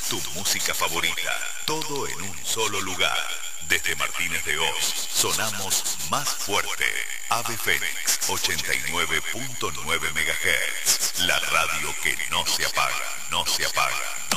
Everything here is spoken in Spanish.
tu música favorita, todo en un solo lugar. Desde Martínez de Oz, sonamos más fuerte. Ave Fénix, 89.9 MHz. La radio que no se apaga, no se apaga.